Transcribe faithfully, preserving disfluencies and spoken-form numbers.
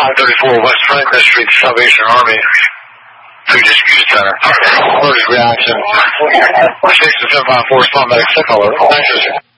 five thirty-four West Franklin Street, Salvation Army. Food Distribution Center. Allergic reaction. six to seven five four, respond medic, sick alert. Thank you.